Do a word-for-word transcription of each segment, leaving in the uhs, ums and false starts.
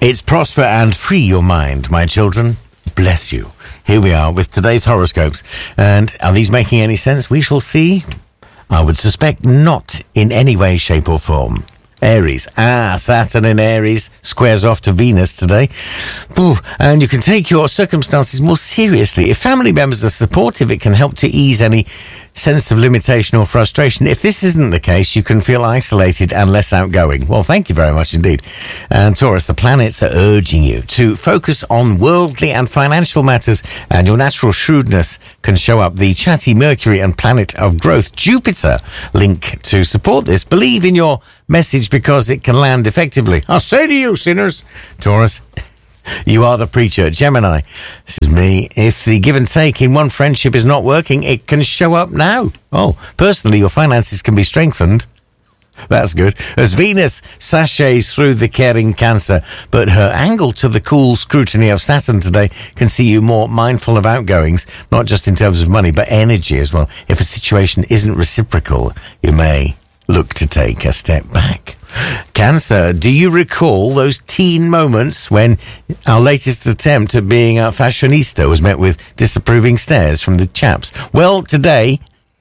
It's prosper and free your mind, my children. Bless you. Here we are with today's horoscopes. And are these making any sense? We shall see. I would suspect not in any way, shape or form. Aries. Ah, Saturn in Aries squares off to Venus today. Ooh, and you can take your circumstances more seriously. If family members are supportive, it can help to ease any sense of limitation or frustration. If this isn't the case, you can feel isolated and less outgoing. Well, thank you very much indeed. And Taurus, the planets are urging you to focus on worldly and financial matters, and your natural shrewdness can show up. The chatty Mercury and planet of growth, Jupiter, link to support this. Believe in your message because it can land effectively. I say to you, sinners, Taurus, you are the preacher. Gemini, this is me. If the give and take in one friendship is not working, it can show up now. Oh, personally, your finances can be strengthened. That's good. As Venus sachets through the caring Cancer, but her angle to the cool scrutiny of Saturn today can see you more mindful of outgoings, not just in terms of money, but energy as well. If a situation isn't reciprocal, you may look to take a step back. Cancer, do you recall those teen moments when our latest attempt at being a fashionista was met with disapproving stares from the chaps? Well, today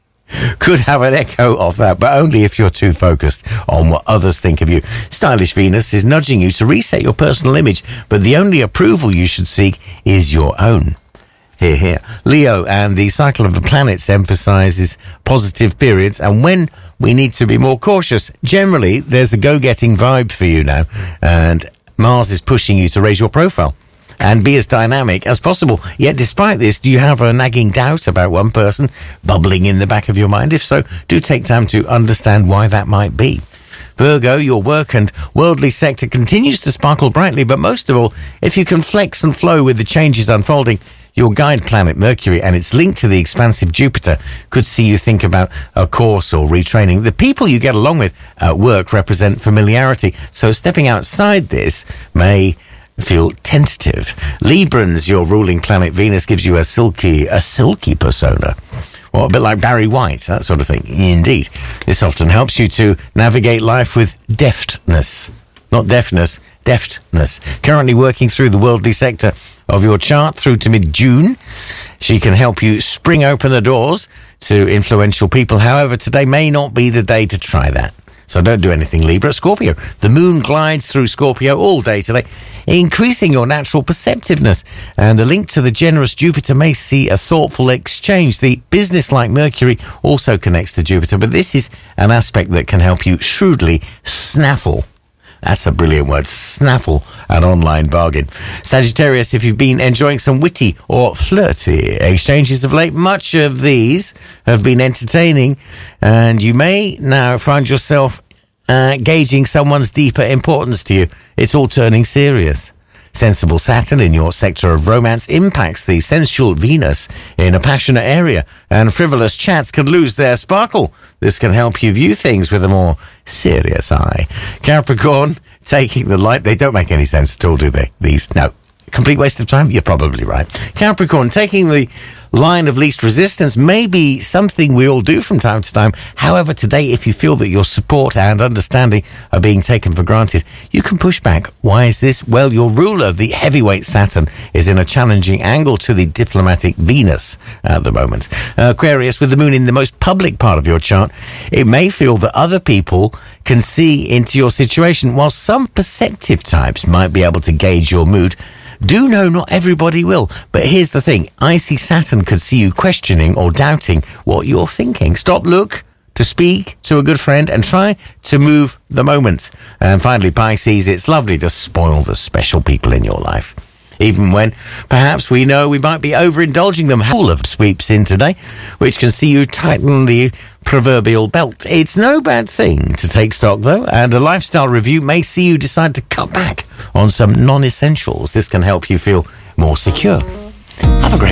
could have an echo of that, but only if you're too focused on what others think of you. Stylish Venus is nudging you to reset your personal image, but the only approval you should seek is your own. Here, here. Leo, and the cycle of the planets emphasizes positive periods, and when we need to be more cautious, generally there's a go-getting vibe for you now, and Mars is pushing you to raise your profile and be as dynamic as possible. Yet despite this, do you have a nagging doubt about one person bubbling in the back of your mind? If so, do take time to understand why that might be. Virgo, your work and worldly sector continues to sparkle brightly, but most of all, if you can flex and flow with the changes unfolding, your guide planet Mercury and its link to the expansive Jupiter could see you think about a course or retraining. The people you get along with at work represent familiarity, so stepping outside this may feel tentative. Librans, your ruling planet Venus gives you a silky, a silky persona. Well, a bit like Barry White, that sort of thing. Indeed. This often helps you to navigate life with deftness. Not deafness, deftness. Currently working through the worldly sector of your chart through to mid-June. She can help you spring open the doors to influential people. However, today may not be the day to try that. So don't do anything, Libra. Scorpio, the moon glides through Scorpio all day today, increasing your natural perceptiveness. And the link to the generous Jupiter may see a thoughtful exchange. The business-like Mercury also connects to Jupiter, but this is an aspect that can help you shrewdly snaffle. That's a brilliant word. Snaffle an online bargain. Sagittarius, if you've been enjoying some witty or flirty exchanges of late, much of these have been entertaining, and you may now find yourself uh, gauging someone's deeper importance to you. It's all turning serious. Sensible Saturn in your sector of romance impacts the sensual Venus in a passionate area, and frivolous chats could lose their sparkle. This can help you view things with a more serious eye. Capricorn, taking the light... They don't make any sense at all, do they? These, no. Complete waste of time? You're probably right. Capricorn, taking the line of least resistance may be something we all do from time to time. However, today, if you feel that your support and understanding are being taken for granted, you can push back. Why is this? Well, your ruler, the heavyweight Saturn, is in a challenging angle to the diplomatic Venus at the moment. Uh, Aquarius, with the moon in the most public part of your chart, it may feel that other people can see into your situation, while some perceptive types might be able to gauge your mood. Do know not everybody will, but here's the thing. Icy Saturn could see you questioning or doubting what you're thinking. Stop, look, to speak to a good friend and try to move the moment. And finally, Pisces, it's lovely to spoil the special people in your life. Even when perhaps we know we might be overindulging them. Full of sweeps in today, which can see you tighten the proverbial belt. It's no bad thing to take stock, though, and a lifestyle review may see you decide to cut back on some non-essentials. This can help you feel more secure. Have a great